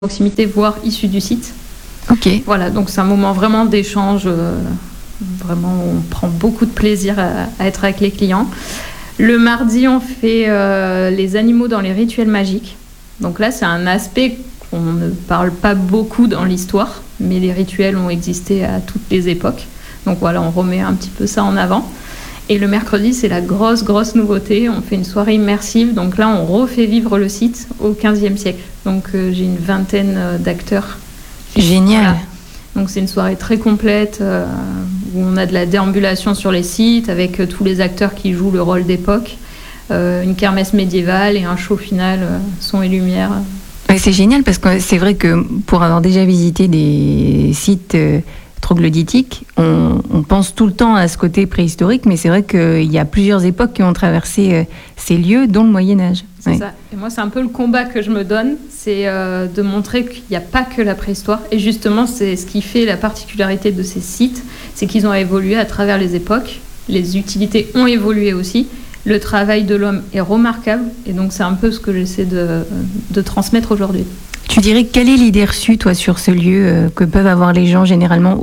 proximité, voire issus du site. Ok. Voilà, donc c'est un moment vraiment d'échange. Vraiment, on prend beaucoup de plaisir à être avec les clients. Le mardi, on fait les animaux dans les rituels magiques. Donc là, c'est un aspect qu'on ne parle pas beaucoup dans l'histoire, mais les rituels ont existé à toutes les époques. Donc voilà, on remet un petit peu ça en avant. Et le mercredi, c'est la grosse nouveauté. On fait une soirée immersive. Donc là, on refait vivre le site au XVe siècle. Donc j'ai une vingtaine d'acteurs. Génial. Voilà. Donc c'est une soirée très complète où on a de la déambulation sur les sites avec tous les acteurs qui jouent le rôle d'époque, une kermesse médiévale et un show final, son et lumière. Ouais, c'est génial parce que c'est vrai que pour avoir déjà visité des sites troglodytiques, on pense tout le temps à ce côté préhistorique, mais c'est vrai qu'il y a plusieurs époques qui ont traversé ces lieux, dont le Moyen-Âge. C'est ça. Et moi, c'est un peu le combat que je me donne, c'est de montrer qu'il n'y a pas que la préhistoire. Et justement, c'est ce qui fait la particularité de ces sites, c'est qu'ils ont évolué à travers les époques. Les utilités ont évolué aussi. Le travail de l'homme est remarquable. Et donc, c'est un peu ce que j'essaie de transmettre aujourd'hui. Tu dirais quelle est l'idée reçue, toi, sur ce lieu que peuvent avoir les gens généralement?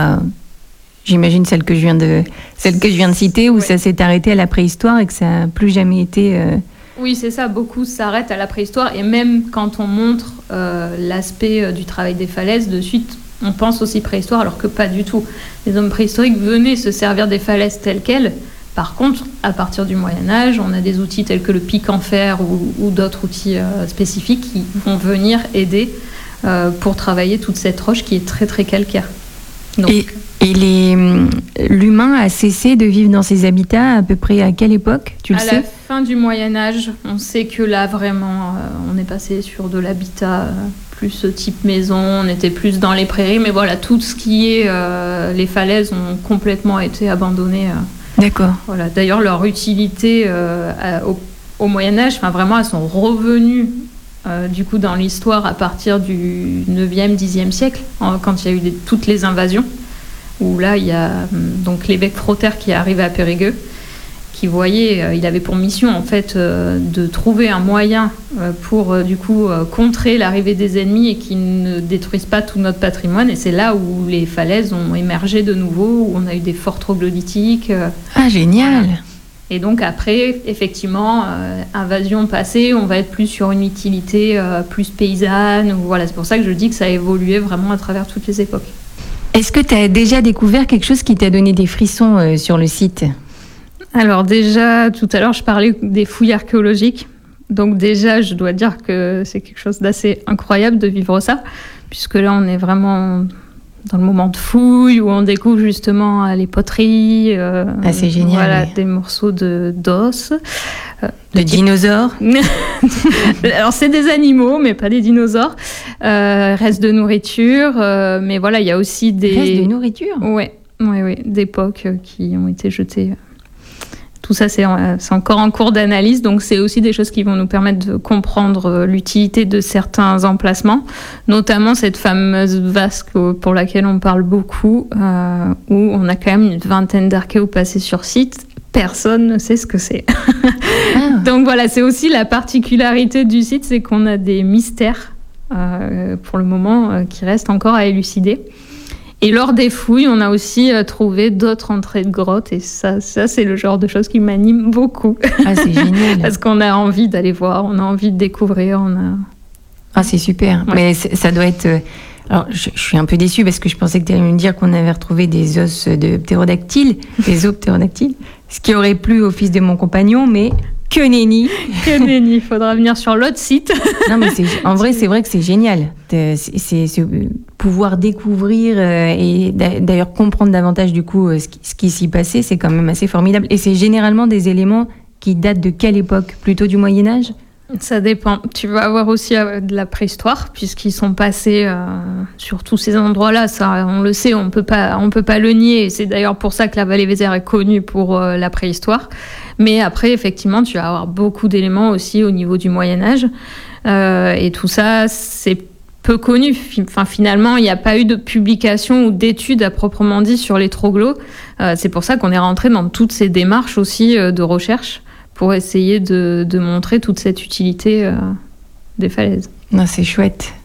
J'imagine celle que je viens de citer, où ça s'est arrêté à la préhistoire et que ça n'a plus jamais été... Oui, c'est ça. Beaucoup s'arrêtent à la préhistoire. Et même quand on montre l'aspect du travail des falaises, de suite, on pense aussi préhistoire, alors que pas du tout. Les hommes préhistoriques venaient se servir des falaises telles quelles. Par contre, à partir du Moyen-Âge, on a des outils tels que le pic en fer ou d'autres outils spécifiques qui vont venir aider pour travailler toute cette roche qui est très, très calcaire. Donc, et l'humain a cessé de vivre dans ces habitats à peu près à quelle époque, tu le sais? À la fin du Moyen-Âge, on sait que là, vraiment, on est passé sur de l'habitat plus type maison, on était plus dans les prairies, mais voilà, tout ce qui est les falaises ont complètement été abandonnées. D'accord. Voilà. D'ailleurs, leur utilité au Moyen-Âge, vraiment, elles sont revenues du coup dans l'histoire à partir du 9e, 10e siècle, quand il y a eu toutes les invasions, où là, il y a donc l'évêque Frotter qui est arrivé à Périgueux, qui voyait, il avait pour mission en fait de trouver un moyen pour du coup contrer l'arrivée des ennemis et qu'ils ne détruisent pas tout notre patrimoine. Et c'est là où les falaises ont émergé de nouveau, où on a eu des forts troglodytiques. Ah, génial! Voilà. Et donc après, effectivement, invasion passée, on va être plus sur une utilité plus paysanne. Voilà, c'est pour ça que je dis que ça a évolué vraiment à travers toutes les époques. Est-ce que tu as déjà découvert quelque chose qui t'a donné des frissons sur le site? Alors déjà, tout à l'heure, je parlais des fouilles archéologiques. Donc déjà, je dois dire que c'est quelque chose d'assez incroyable de vivre ça, puisque là, on est vraiment dans le moment de fouille où on découvre justement les poteries. C'est génial. Voilà, oui. des morceaux d'os. De dinosaures. Alors, c'est des animaux, mais pas des dinosaures. Restes de nourriture. Mais voilà, il y a aussi des... Restes de nourriture? Oui, d'époques qui ont été jetées. Tout ça, c'est encore en cours d'analyse, donc c'est aussi des choses qui vont nous permettre de comprendre l'utilité de certains emplacements, notamment cette fameuse vasque pour laquelle on parle beaucoup, où on a quand même une vingtaine d'archéos passés sur site. Personne ne sait ce que c'est. Donc voilà, c'est aussi la particularité du site, c'est qu'on a des mystères, pour le moment, qui restent encore à élucider. Et lors des fouilles, on a aussi trouvé d'autres entrées de grottes. Et ça c'est le genre de choses qui m'anime beaucoup. Ah, c'est génial. Parce qu'on a envie d'aller voir, on a envie de découvrir. Ah, c'est super. Ouais. Mais ça doit être... Alors, je suis un peu déçue parce que je pensais que tu allais me dire qu'on avait retrouvé des os de ptérodactyles, des os ptérodactyles, ce qui aurait plu au fils de mon compagnon, mais... Que nenni. Que nenni, il faudra venir sur l'autre site. Non, mais en vrai, c'est vrai que c'est génial. C'est pouvoir découvrir et d'ailleurs comprendre davantage du coup ce qui s'y passait, c'est quand même assez formidable. Et c'est généralement des éléments qui datent de quelle époque? Plutôt du Moyen-Âge? Ça dépend. Tu vas avoir aussi de la préhistoire, puisqu'ils sont passés sur tous ces endroits-là. Ça, on le sait, on peut pas le nier. Et c'est d'ailleurs pour ça que la vallée Vézère est connue pour la préhistoire. Mais après, effectivement, tu vas avoir beaucoup d'éléments aussi au niveau du Moyen-Âge. Et tout ça, c'est peu connu. Finalement, il n'y a pas eu de publication ou d'études à proprement dit sur les troglos. C'est pour ça qu'on est rentré dans toutes ces démarches aussi de recherche pour essayer de montrer toute cette utilité des falaises. Non, c'est chouette.